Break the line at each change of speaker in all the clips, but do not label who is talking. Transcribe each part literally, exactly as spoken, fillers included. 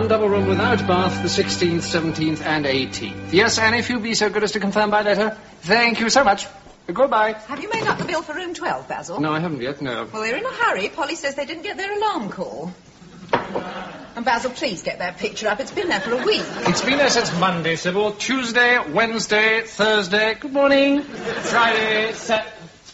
one double room without bath, the sixteenth, seventeenth, and eighteenth. Yes, Annie, if you'll be so good as to confirm by letter. Thank you so much. Goodbye.
Have you made up the bill for room twelve, Basil?
No, I haven't yet, no.
Well, they're in a hurry. Polly says they didn't get their alarm call. And Basil, please get that picture up. It's been there for a week.
It's been there since Monday, Sybil. Tuesday, Wednesday, Thursday. Good morning. Friday, Sat...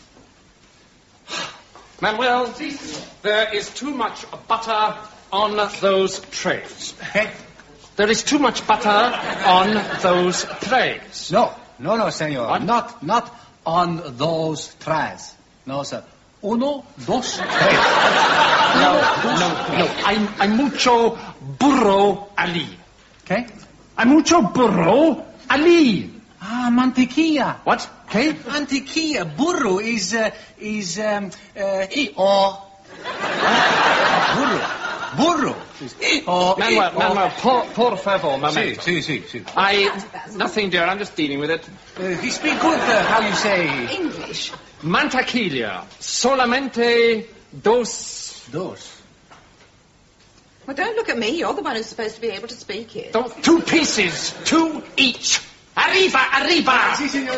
Manuel, there is too much butter on those trays. There is too much butter on those trays.
No, no, no, senor.
What?
Not, not on those trays. No, sir. Uno, dos, tres.
No, no, no. I'm, I'm mucho burro Ali.
Okay?
I'm mucho burro Ali.
Ah, mantequilla.
What?
Okay? Mantequilla. Burro is, uh, is, um, uh, oh. Burro. Burro.
Oh, Manuel, Manuel, por, por favor, momento.
Si, si, si, si.
I... Nothing, dear. I'm just dealing with it.
Uh, you speak good, uh, how you say?
English.
Mantequilla. Solamente dos...
Dos.
Well, don't look at me. You're the one who's supposed to be able to speak it.
Don't, two pieces. Two each. Arriba, arriba.
Si, senor.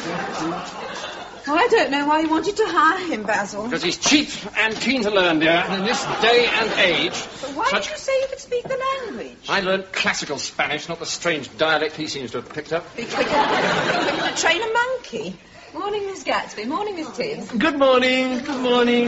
I don't know why you wanted to hire him, Basil.
Because he's cheap and keen to learn, dear. And in this day and age...
But why
such...
did you say you could speak the language?
I learned classical Spanish, not the strange dialect he seems to have picked up.
Be quicker, be quicker to train a monkey. Morning, Miss Gatsby. Morning, Miss Tibbs.
Good morning. Good morning.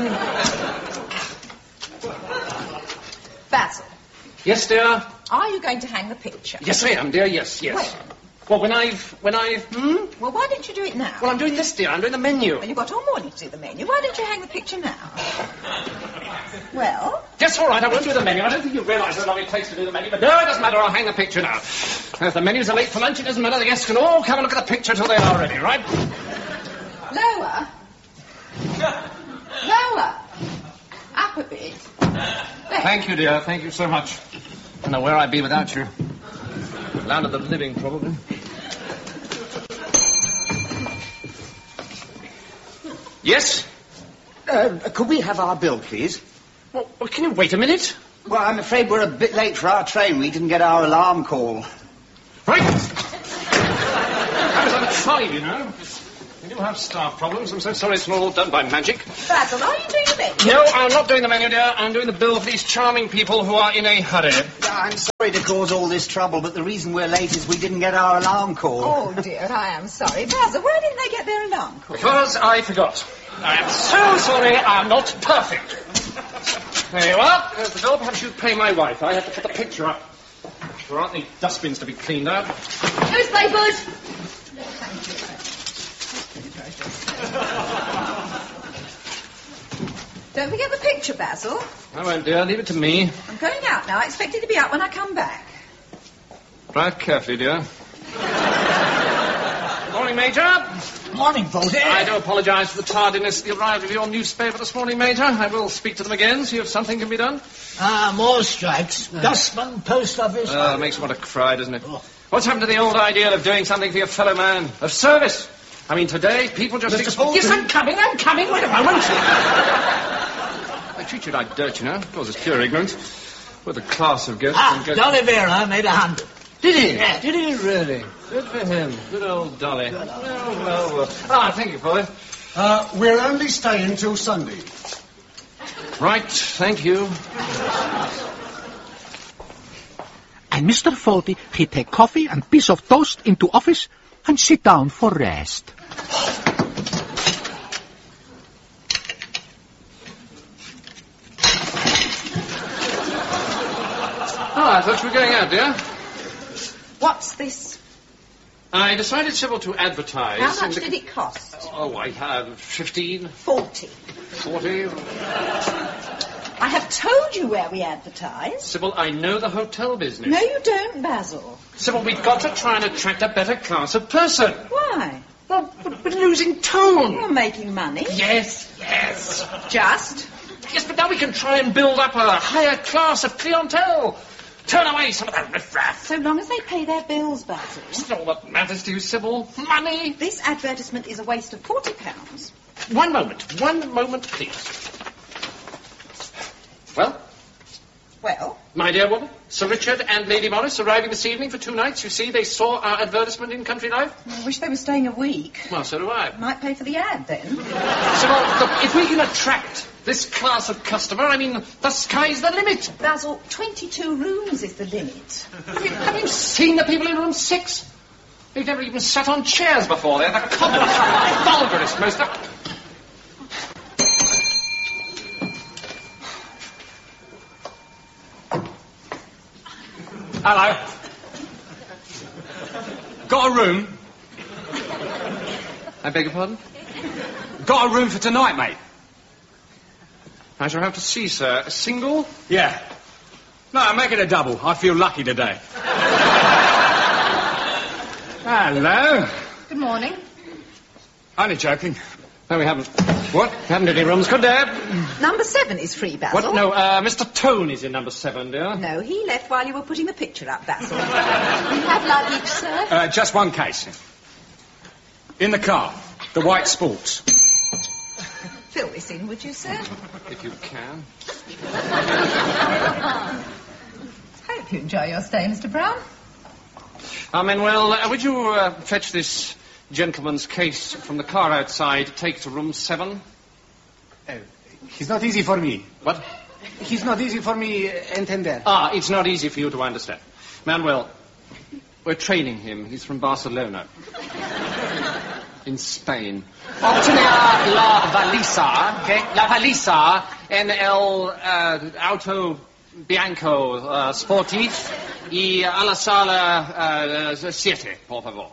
Basil,
Yes, dear.
are you going to hang the picture?
Yes, I am, dear. Yes, yes.
When?
Well, when I've... When I've... Hmm?
Well, why didn't you do it now?
Well, I'm doing this, dear. I'm doing the menu.
Well, you've got all morning to do the menu. Why don't you hang the picture now? Well?
Yes, all right. I won't do the menu. I don't think you realise how long it takes to do the menu. But no, it doesn't matter. I'll hang the picture now. And if the menus are late for lunch, it doesn't matter. The guests can all come and look at the picture till they are ready, right?
Lower. Lower. Up a bit. There.
Thank you, dear. Thank you so much. I don't know where I'd be without you. Land of the living, probably. Yes?
Uh, could we have our bill, please?
Well, well, can you wait a minute?
Well, I'm afraid we're a bit late for our train. We didn't get our alarm call.
Right. I was on a trolley, you know. We do have staff problems. I'm so sorry it's not all done by magic.
Basil, are you doing the menu?
No, I'm not doing the menu, dear. I'm doing the bill for these charming people who are in a hurry.
I'm sorry to cause all this trouble, but the reason we're late is we didn't get our alarm call.
Oh, dear, I am sorry. Basil, why didn't they get their alarm call?
Because I forgot. I am so sorry I'm not perfect. There you are. There's the bill. Perhaps you'd pay my wife. I have to put the picture up. There aren't any dustbins to be cleaned out.
Newspapers! Don't forget the picture, Basil.
I won't, dear. Leave it to me.
I'm going out now. I expect it to be out when I come back.
Drive carefully, dear. Morning, Major.
Morning, Voltaire.
I do apologise for the tardiness of the arrival of your newspaper this morning, Major. I will speak to them again, see if something can be done.
Ah, more strikes. Dustman, post office.
Oh, it makes one to cry, doesn't it? What's happened to the old ideal of doing something for your fellow man? Of service? I mean, today, people just...
Mister
Ex-
Bolton.
Yes, I'm coming, I'm coming. Wait a moment. I treat you like dirt, you know. Causes pure ignorance. With a class of guests...
Ah,
and guests...
Dolly Vera made a hundred.
Did he?
Yeah.
Did he really? Good for him. Good old Dolly. Well, well, well. Ah, thank you, Polly.
Uh, we're only staying till Sunday.
Right, thank you.
And Mister Faulty, he take coffee and piece of toast into office and sit down for rest.
Ah, I thought you were going out, dear.
What's this?
I decided, Sybil, to advertise...
How much
in the-
did it cost?
Oh, I have fifteen,
Forty.
forty...
I have told you where we advertise.
Sybil, I know the hotel business.
No, you don't, Basil.
Sybil, we've got to try and attract a better class of person.
Why?
Well, but, but losing tone.
You're making money.
Yes, yes.
Just.
Yes, but now we can try and build up a higher class of clientele. Turn away some of that riffraff.
So long as they pay their bills, Basil.
It's not all that matters to you, Sybil. Money.
This advertisement is a waste of forty pounds.
One moment. One moment, please. Well?
Well?
My dear woman, Sir Richard and Lady Morris arriving this evening for two nights. You see, they saw our advertisement in Country Life.
I wish they were staying a week.
Well, so do I.
Might pay for the ad, then.
So, well, look, if we can attract this class of customer, I mean, the sky's the limit.
Basil, twenty-two rooms is the limit.
Have you, have you seen the people in room six? They've never even sat on chairs before. They're the commonest, vulgarest, most...
Hello. Got a room?
I beg your pardon?
Got a room for tonight, mate?
I shall have to see, sir. A single?
Yeah. No, make it a double. I feel lucky today. Hello.
Good morning.
Only joking.
No, we haven't. What? We haven't any rooms. Good day.
Number seven is free, Basil.
What? No, uh, Mister Tone is in number seven, dear.
No, he left while you were putting the picture up, Basil. You have luggage, sir?
Uh, just one case. In the car. The white sports.
Fill this in, would you, sir?
If you can.
Hope you enjoy your stay, Mister Brown.
Ah, Manuel, uh, would you uh, fetch this gentleman's case from the car outside, take it to room seven?
Uh, he's not easy for me.
What?
He's not easy for me, uh, entender.
Ah, it's not easy for you to understand. Manuel, we're training him. He's from Barcelona. In Spain. Obtenea la valisa, okay? La valisa en el uh, auto bianco uh, sportif y a la sala uh, siete, por favor.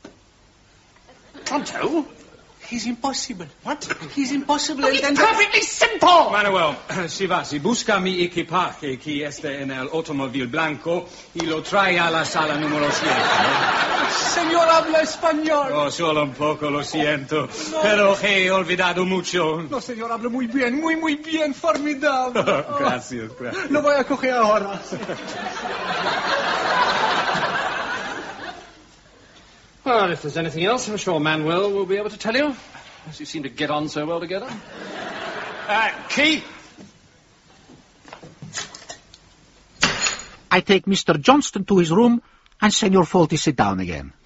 Pronto?
He's impossible. What? He's impossible,
It's
entender.
perfectly simple!
Manuel, si va, si busca mi equipaje que está en el automóvil blanco y lo trae a la sala número siete.
Señor habla español.
Oh, solo un poco, lo siento. No. Pero he olvidado mucho.
No, señor, habla muy bien, muy, muy bien, formidable.
Oh, gracias, gracias.
Lo voy a coger ahora.
Well, if there's anything else, I'm sure Manuel will be able to tell you, as you seem to get on so well together.
Uh, key?
I take Mister Johnston to his room, and Senor Faulty sit down again.